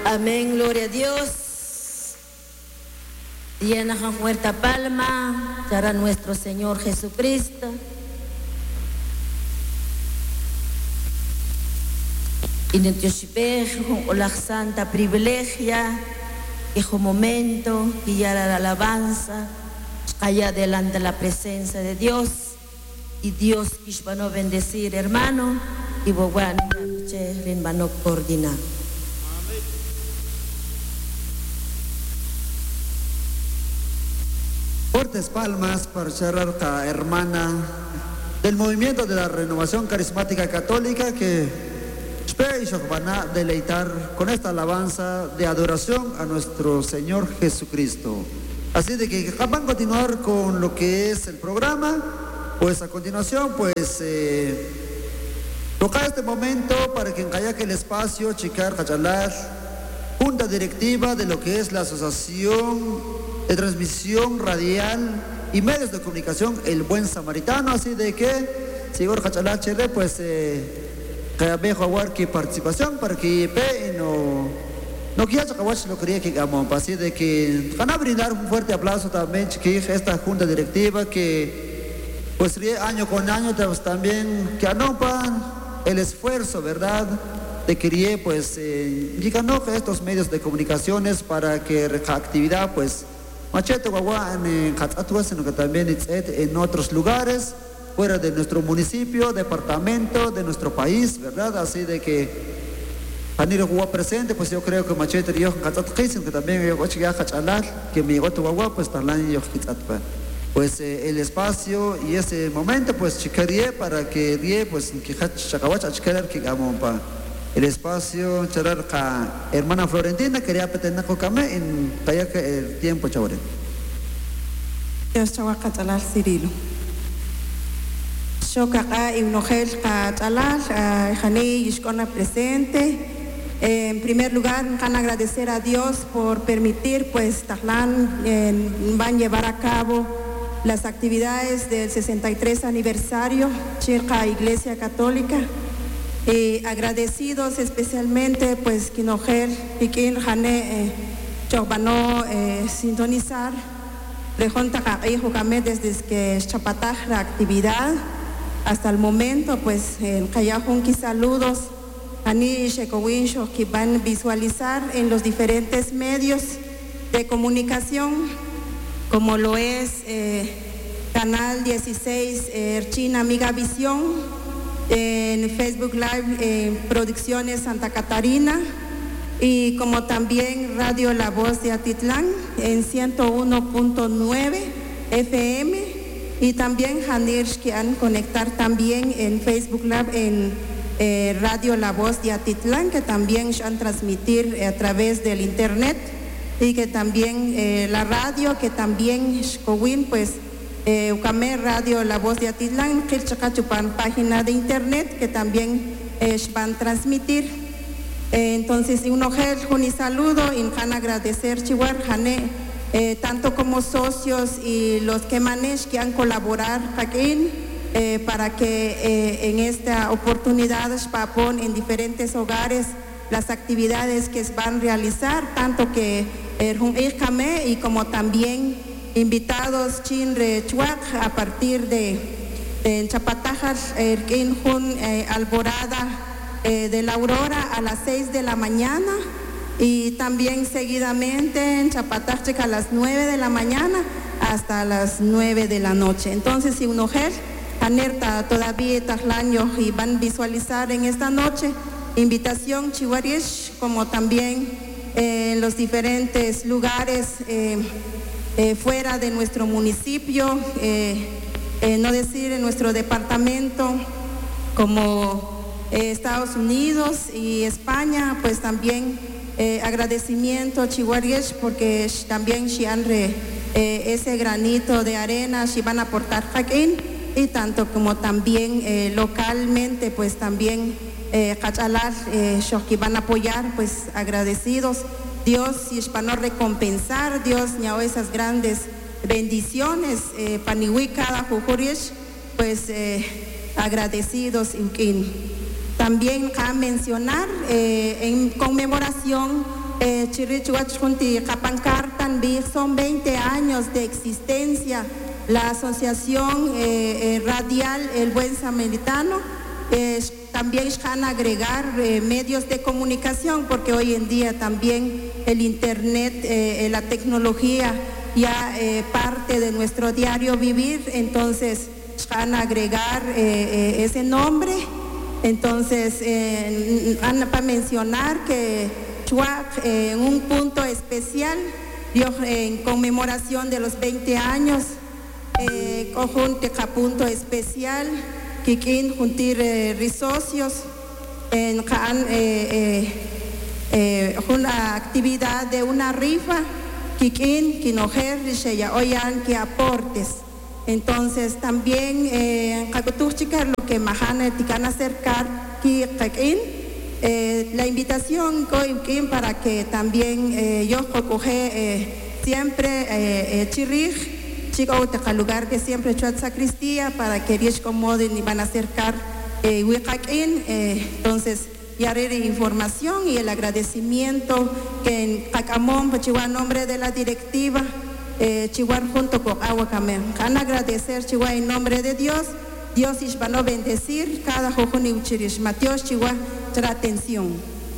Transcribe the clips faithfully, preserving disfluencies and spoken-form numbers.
Amén, gloria a Dios. Llena con fuerte palma, para nuestro Señor Jesucristo. Y nuestro la santa privilegia, que un momento, que ya la alabanza, allá delante de la presencia de Dios, y Dios que va a bendecir, hermano, y va a coordinar. Fuertes palmas para cerrar a hermana del movimiento de la Renovación Carismática Católica que espero van a deleitar con esta alabanza de adoración a nuestro Señor Jesucristo. Así de que van a continuar con lo que es el programa. Pues a continuación, pues eh, toca este momento para que encayaque el espacio, Chicar Cachalar, junta directiva de lo que es la Asociación de Transmisión Radial y Medios de Comunicación El Buen Samaritano. Así de que, señor Cachalar Chere, pues eh, que abejo aguar que participación para que pe no no quiera chacahuach lo quería que gamo. Así de que van a brindar un fuerte aplauso también que esta junta directiva que pues año con año también que anopan el esfuerzo, ¿verdad?, de que pues eh, digan estos medios de comunicaciones para que la actividad pues machete guagua en Catzatúa, sino que también en otros lugares fuera de nuestro municipio, departamento, de nuestro país, ¿verdad? Así de que Paniro Guagua presente, pues yo creo que machete yo Catzatúa, sino que también yo ya Cachalar, que me llegó tu guagua, pues también yo Catzatúa. Pues eh, el espacio y ese momento pues chicaría para que rie pues que chacawach achkelar que gamompa el espacio charar ka hermana Florentina quería petenar cocame en talla que el tiempo chavore. Dios chawaca chalar Cirilo. Shokaka y unogel ka chalar jani yishkona presente. En primer lugar, van a agradecer a Dios por permitir pues Tajlán eh, van a llevar a cabo las actividades del sesenta y tres aniversario Chirca Iglesia Católica. Y agradecidos especialmente pues Kinogel y Kin Jane Chobano sintonizar Rejonta Hijo Kame desde que Chapataj la actividad hasta el momento pues en Kayahunki saludos Ani Shekowincho que van a visualizar en los diferentes medios de comunicación como lo es eh, Canal dieciséis, eh, China Amiga Visión, eh, en Facebook Live, eh, Producciones Santa Catarina, y como también Radio La Voz de Atitlán, en ciento uno punto nueve F M, y también Hanirsh que han conectar también en Facebook Live, en eh, Radio La Voz de Atitlán, que también van a transmitir eh, a través del Internet. Y que también eh, la radio, que también Shkowin, pues, eh, Ukame Radio La Voz de Atitlán, Kirchakachupan, página de internet, que también eh, van a transmitir. Eh, entonces, un ojel, un saludo, y van a agradecer, Chihuar, Jane, eh, tanto como socios y los que manejan, que han colaborado aquí, eh, para que eh, en esta oportunidad, Shpapon, en diferentes hogares, las actividades que se van a realizar, tanto que eh, y como también invitados Chinre Chuac a partir de, de Chapatajas, eh, eh, Alborada eh, de la Aurora a las seis de la mañana, y también seguidamente en Chapatajas a las nueve de la mañana hasta las nueve de la noche. Entonces, si uno mujer anerta todavía Tajlaño y van a visualizar en esta noche, invitación Chihuarish, como también eh, en los diferentes lugares eh, eh, fuera de nuestro municipio, eh, eh, no decir en nuestro departamento, como eh, Estados Unidos y España, pues también eh, agradecimiento Chihuarish, porque también Shianre eh, ese granito de arena si van a aportar Jaquín, y tanto como también eh, localmente, pues también eh, Cachalar, eh, que van a apoyar, pues agradecidos. Dios y para no recompensar, Dios ñao esas grandes bendiciones, eh, panihui cada jujurish, pues eh, agradecidos. También a mencionar eh, en conmemoración eh, Chirichuach Junti Capancartan, son veinte años de existencia la Asociación eh, eh, Radial El Buen Samaritano. Eh, también van a agregar eh, medios de comunicación, porque hoy en día también el internet, eh, la tecnología ya eh, parte de nuestro diario vivir, entonces van a agregar eh, eh, ese nombre. Entonces eh, van a mencionar que Chuac, eh, en un punto especial, en conmemoración de los veinte años, eh, conjunte punto especial Kikin juntir eh, risocios en eh, eh, eh, una actividad de una rifa Kikin Kinojer Risheya Oyan que aportes. Entonces también eh, lo que Mahana Tican acercar Kikin eh, la invitación para que también eh, yo coge eh, siempre eh, eh, chirij chico lugar que siempre chuat sacristía para que ellos comoden y van a acercar eh, eh, entonces ya haré información y el agradecimiento que en Cacamón Chihuahua nombre de la directiva eh, Chihuahua junto con Aguacamén van a agradecer Chihuahua en nombre de Dios. Dios va a bendecir cada jojoni uchirish Mateos Chihuahua tra atención.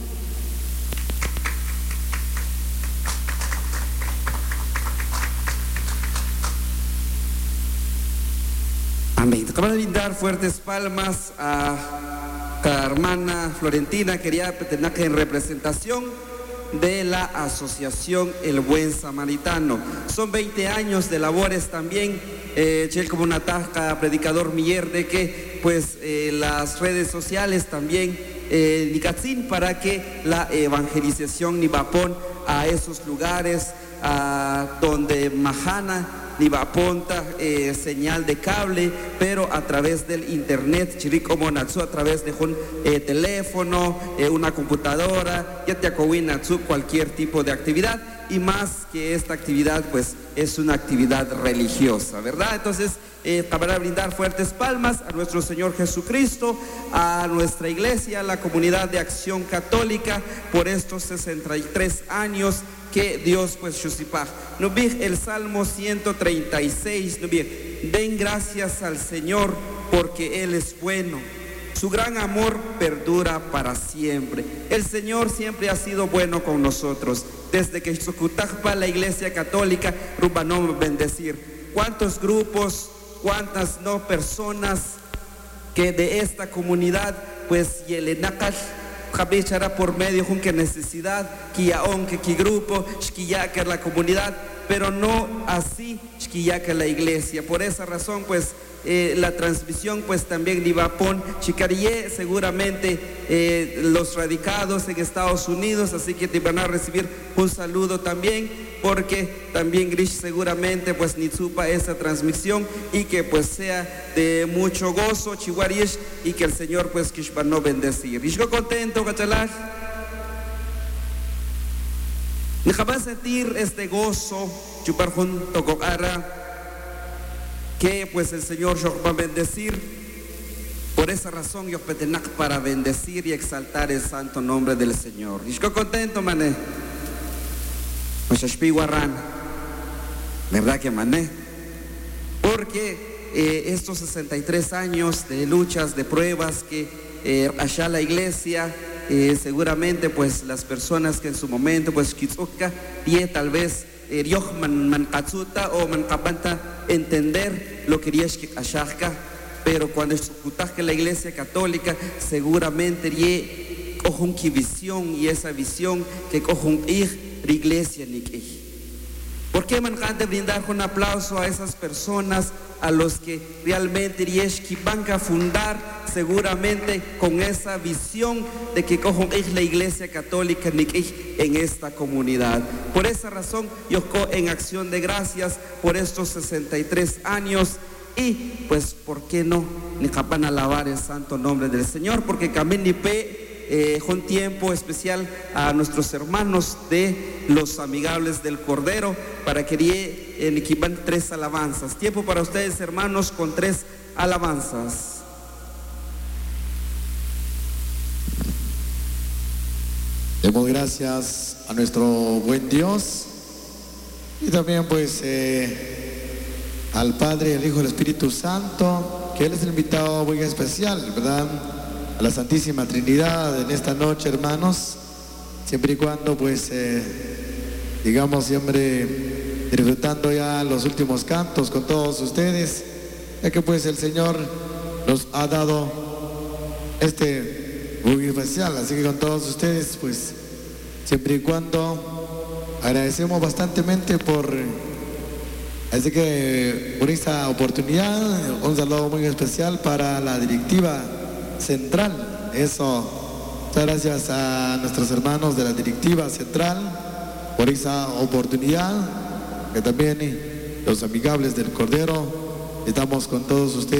Amén. Acabo de brindar fuertes palmas a cada hermana Florentina. Quería tener que en representación de la Asociación El Buen Samaritano. Son veinte años de labores también. Eh, como una tasca, predicador Miller, de que pues eh, las redes sociales también eh, para que la evangelización Nibapón a esos lugares a donde Mahana Nibaponta eh, señal de cable, pero a través del internet, Chirico Monatsu, a través de un eh, teléfono, eh, una computadora, Yatiakowinatsu, cualquier tipo de actividad, y más que esta actividad, pues es una actividad religiosa, ¿verdad? Entonces, eh, para brindar fuertes palmas a nuestro Señor Jesucristo, a nuestra iglesia, a la comunidad de Acción Católica, por estos sesenta y tres años que Dios pues Yusipaj. Nos vi el Salmo ciento treinta y seis, nos vi, den gracias al Señor porque Él es bueno. Su gran amor perdura para siempre. El Señor siempre ha sido bueno con nosotros. Desde que Xucutajpa, la Iglesia Católica, Rubanom bendecir. ¿Cuántos grupos, cuántas no personas que de esta comunidad, pues Yelenakash, Javichara por medio de que necesidad, que aunque que grupo, que la comunidad, pero no así que la iglesia. Por esa razón, pues eh, la transmisión, pues también Nibapón, Chicarié, seguramente eh, los radicados en Estados Unidos, así que te van a recibir un saludo también, porque también Grish seguramente pues Nitsupa esa transmisión y que pues sea de mucho gozo, Chihuarish, y que el Señor pues Kishbano bendecir. Y yo contento, Cachalash. Me jamás sentir este gozo, chupar junto con Ara, que pues el Señor va a bendecir. Por esa razón yo petenac para bendecir y exaltar el santo nombre del Señor. Y yo contento, mané. ¿Verdad que mané? Porque eh, estos sesenta y tres años de luchas, de pruebas que eh, allá la iglesia, eh, seguramente pues las personas que en su momento pues kitsuka y tal vez eh, man man katsuta o man kapanta entender lo que querías que ashaka, pero cuando escuchaste la iglesia católica seguramente ye cojon ki visión, y esa visión que cojon ir la iglesia ni que. ¿Por qué man de brindar un aplauso a esas personas a los que realmente van a fundar seguramente con esa visión de que cojo es la iglesia católica en esta comunidad? Por esa razón yo en acción de gracias por estos sesenta y tres años, y pues por qué no ni capan alabar el santo nombre del Señor, porque también ni pe Eh, un tiempo especial a nuestros hermanos de los amigables del Cordero para que en equipan tres alabanzas. Tiempo para ustedes, hermanos, con tres alabanzas. Demos gracias a nuestro buen Dios y también pues eh, al Padre, al Hijo y al Espíritu Santo, que Él es el invitado muy especial, ¿verdad? A la Santísima Trinidad en esta noche, hermanos, siempre y cuando pues eh, digamos siempre disfrutando ya los últimos cantos con todos ustedes, ya que pues el Señor nos ha dado este muy especial, así que con todos ustedes pues siempre y cuando agradecemos bastantemente por así que por esta oportunidad. Un saludo muy especial para la directiva central, eso, muchas gracias a nuestros hermanos de la directiva central por esa oportunidad, que también los amigables del Cordero estamos con todos ustedes.